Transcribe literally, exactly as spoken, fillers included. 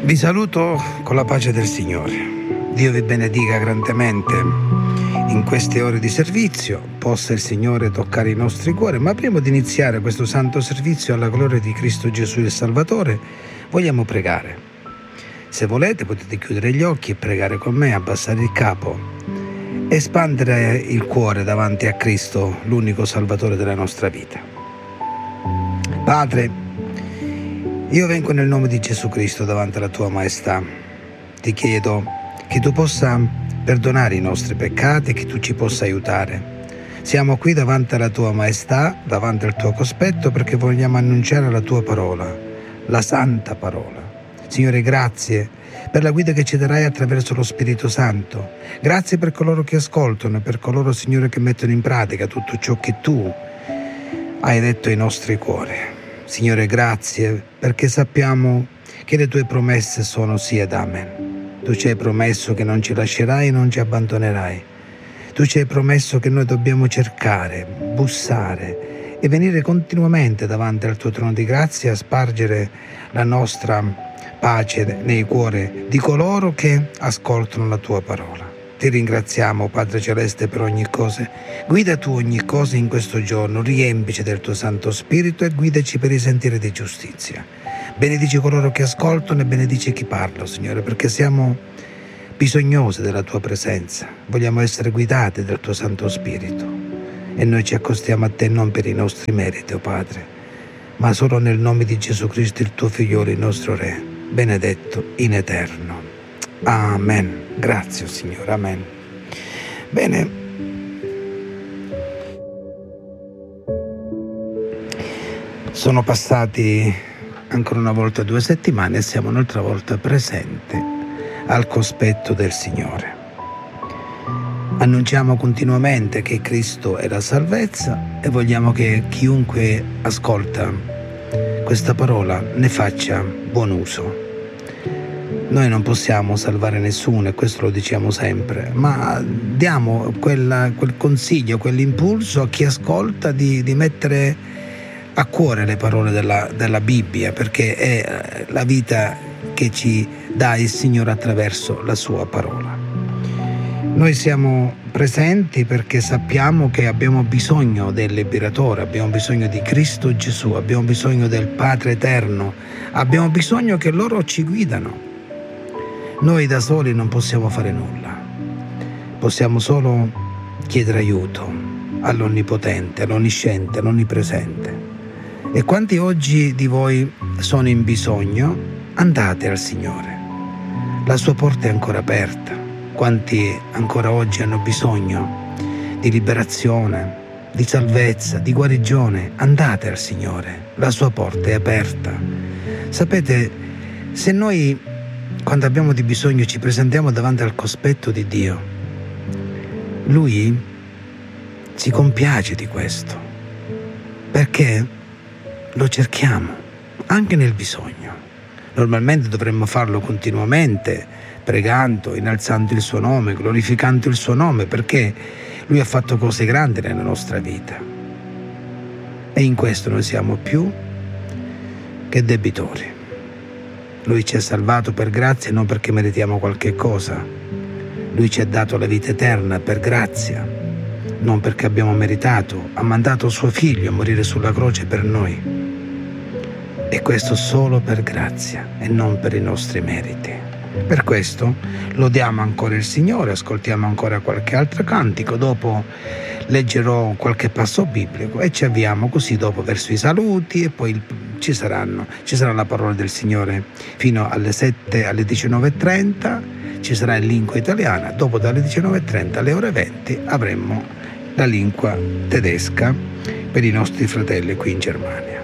Vi saluto con la pace del Signore. Dio vi benedica grandemente in queste ore di servizio. Possa il Signore toccare i nostri cuori. Ma prima di iniziare questo santo servizio alla gloria di Cristo Gesù il Salvatore, vogliamo pregare. Se volete potete chiudere gli occhi e pregare con me, abbassare il capo, espandere il cuore davanti a Cristo, l'unico Salvatore della nostra vita. Padre, io vengo nel nome di Gesù Cristo davanti alla tua maestà. Ti chiedo che tu possa perdonare i nostri peccati e che tu ci possa aiutare. Siamo qui davanti alla tua maestà, davanti al tuo cospetto, perché vogliamo annunciare la tua parola, la santa parola. Signore, grazie per la guida che ci darai attraverso lo Spirito Santo. Grazie per coloro che ascoltano e per coloro, Signore, che mettono in pratica tutto ciò che tu hai detto ai nostri cuori. Signore, grazie perché sappiamo che le tue promesse sono sì ed amen. Tu ci hai promesso che non ci lascerai e non ci abbandonerai. Tu ci hai promesso che noi dobbiamo cercare, bussare e venire continuamente davanti al tuo trono di grazia a spargere la nostra pace nei cuori di coloro che ascoltano la tua parola. Ti ringraziamo, Padre Celeste, per ogni cosa. Guida tu ogni cosa in questo giorno, riempici del tuo Santo Spirito e guidaci per i sentieri di giustizia. Benedici coloro che ascoltano e benedici chi parla, Signore, perché siamo bisognosi della tua presenza. Vogliamo essere guidati dal tuo Santo Spirito e noi ci accostiamo a te non per i nostri meriti, o oh Padre, ma solo nel nome di Gesù Cristo, il tuo Figliolo, il nostro Re, benedetto in eterno. Amen. Grazie, Signore. Amen. Bene. Sono passati ancora una volta due settimane e siamo un'altra volta presenti al cospetto del Signore. Annunciamo continuamente che Cristo è la salvezza e vogliamo che chiunque ascolta questa parola ne faccia buon uso. Noi non possiamo salvare nessuno e questo lo diciamo sempre, ma diamo quella, quel consiglio, quell'impulso a chi ascolta di, di mettere a cuore le parole della, della Bibbia, perché è la vita che ci dà il Signore attraverso la sua parola. Noi siamo presenti perché sappiamo che abbiamo bisogno del liberatore, abbiamo bisogno di Cristo Gesù, abbiamo bisogno del Padre Eterno, abbiamo bisogno che loro ci guidano. Noi da soli non possiamo fare nulla, possiamo solo chiedere aiuto all'Onnipotente, all'Onnisciente, all'Onnipresente. E quanti oggi di voi sono in bisogno, andate al Signore. La sua porta è ancora aperta. Quanti ancora oggi hanno bisogno di liberazione, di salvezza, di guarigione, andate al Signore. La sua porta è aperta. Sapete, se noi quando abbiamo di bisogno ci presentiamo davanti al cospetto di Dio, Lui si compiace di questo, perché lo cerchiamo anche nel bisogno. Normalmente dovremmo farlo continuamente, pregando, innalzando il suo nome, glorificando il suo nome, perché Lui ha fatto cose grandi nella nostra vita. E in questo noi siamo più che debitori. Lui ci ha salvato per grazia e non perché meritiamo qualche cosa. Lui ci ha dato la vita eterna per grazia, non perché abbiamo meritato. Ha mandato suo Figlio a morire sulla croce per noi. E questo solo per grazia e non per i nostri meriti. Per questo lodiamo ancora il Signore, ascoltiamo ancora qualche altro cantico, dopo leggerò qualche passo biblico e ci avviamo così dopo verso i saluti e poi il, ci saranno ci sarà la parola del Signore fino alle sette, alle diciannove e trenta, ci sarà in lingua italiana, dopo dalle diciannove e trenta alle ore venti avremo la lingua tedesca per i nostri fratelli qui in Germania.